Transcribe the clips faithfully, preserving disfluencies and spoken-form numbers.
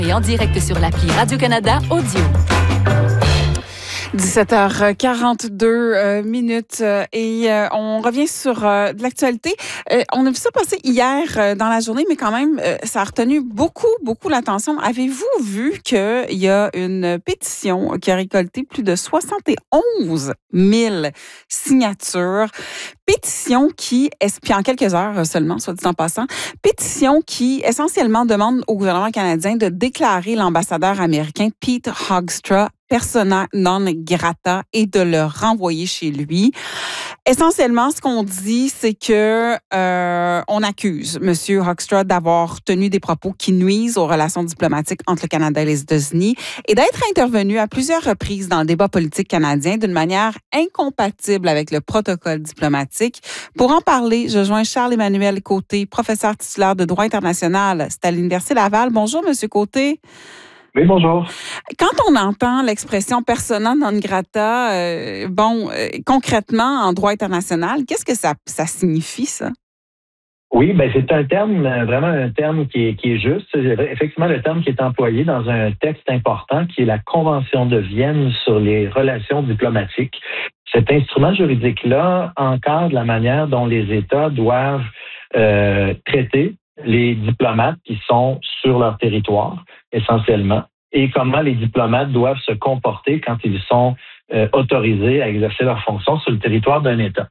Et en direct sur l'appli Radio-Canada Audio. dix-sept heures quarante-deux euh, minutes euh, et euh, on revient sur euh, de l'actualité. Euh, on a vu ça passer hier euh, dans la journée, mais quand même, euh, ça a retenu beaucoup, beaucoup l'attention. Avez-vous vu qu'il y a une pétition qui a récolté plus de soixante et onze mille signatures? Pétition qui, puis en quelques heures seulement, soit dit en passant, pétition qui essentiellement demande au gouvernement canadien de déclarer l'ambassadeur américain Pete Hoekstra persona non grata et de le renvoyer chez lui. Essentiellement, ce qu'on dit, c'est que euh, on accuse M. Hoekstra d'avoir tenu des propos qui nuisent aux relations diplomatiques entre le Canada et les États-Unis et d'être intervenu à plusieurs reprises dans le débat politique canadien d'une manière incompatible avec le protocole diplomatique. Pour en parler, je joins Charles-Emmanuel Côté, professeur titulaire de droit international. C'est à l'Université Laval. Bonjour, M. Côté. Oui, bonjour. Quand on entend l'expression persona non grata, euh, bon, euh, concrètement, en droit international, qu'est-ce que ça, ça signifie, ça? Oui, ben c'est un terme, vraiment un terme qui est, qui est juste. C'est effectivement le terme qui est employé dans un texte important qui est la Convention de Vienne sur les relations diplomatiques. Cet instrument juridique-là encadre la manière dont les États doivent euh, traiter les diplomates qui sont sur leur territoire, essentiellement, et comment les diplomates doivent se comporter quand ils sont euh, autorisés à exercer leurs fonctions sur le territoire d'un État.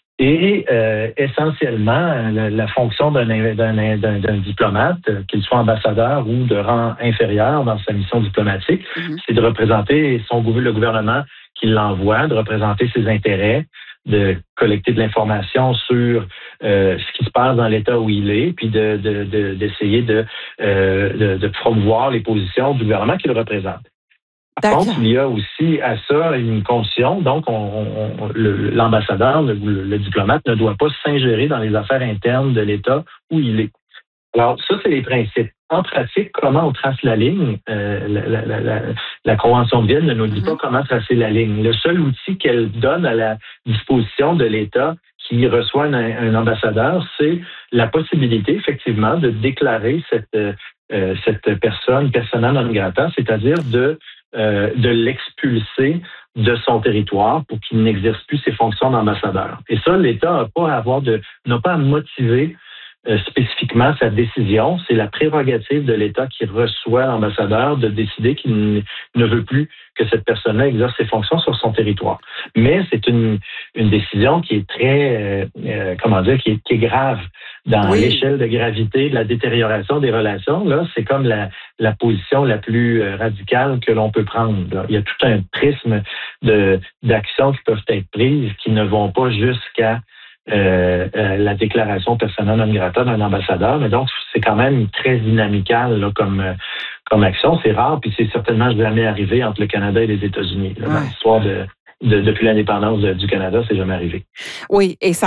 Et euh, essentiellement, la, la fonction d'un, d'un, d'un, d'un diplomate, qu'il soit ambassadeur ou de rang inférieur dans sa mission diplomatique, mm-hmm. c'est de représenter son, le gouvernement qui l'envoie, de représenter ses intérêts, de collecter de l'information sur euh, ce qui se passe dans l'État où il est, puis de, de, de, d'essayer de, euh, de, de promouvoir les positions du gouvernement qu'il représente. Par contre, il y a aussi à ça une condition, donc on, on, le, l'ambassadeur, le, le diplomate ne doit pas s'ingérer dans les affaires internes de l'État où il est. Alors, ça, c'est les principes. En pratique, comment on trace la ligne? Euh, la, la, la, la, la Convention de Vienne ne nous dit pas comment tracer la ligne. Le seul outil qu'elle donne à la disposition de l'État qui reçoit un, un ambassadeur, c'est la possibilité, effectivement, de déclarer cette, euh, cette personne, persona non grata, c'est-à-dire de, euh, de l'expulser de son territoire pour qu'il n'exerce plus ses fonctions d'ambassadeur. Et ça, l'État n'a pas à avoir de, n'a pas à motiver Euh, spécifiquement sa décision. C'est la prérogative de l'État qui reçoit l'ambassadeur de décider qu'il n- ne veut plus que cette personne-là exerce ses fonctions sur son territoire. Mais c'est une, une décision qui est très, euh, euh, comment dire, qui est, qui est grave dans oui. l'échelle de gravité de la détérioration des relations. Là, c'est comme la, la position la plus radicale que l'on peut prendre. Là. Il y a tout un prisme de, d'actions qui peuvent être prises qui ne vont pas jusqu'à Euh, euh, la déclaration persona non grata d'un ambassadeur, mais donc c'est quand même très dynamical là, comme, euh, comme action. C'est rare, puis c'est certainement jamais arrivé entre le Canada et les États-Unis. Là, ouais. Dans l'histoire de, de depuis l'indépendance de, du Canada, c'est jamais arrivé. Oui, et ça